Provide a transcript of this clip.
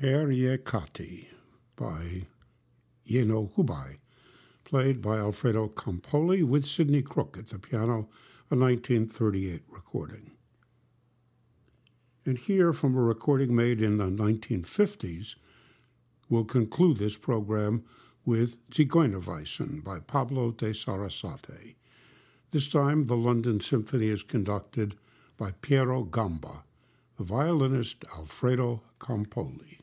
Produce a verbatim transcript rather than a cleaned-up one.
Ariecati by Yeno Hubai, played by Alfredo Campoli with Sidney Crook at the piano, a nineteen thirty-eight recording. And here, from a recording made in the nineteen fifties, we'll conclude this program with Zigeunerweisen by Pablo de Sarasate. This time, the London Symphony is conducted by Piero Gamba, the violinist Alfredo Campoli.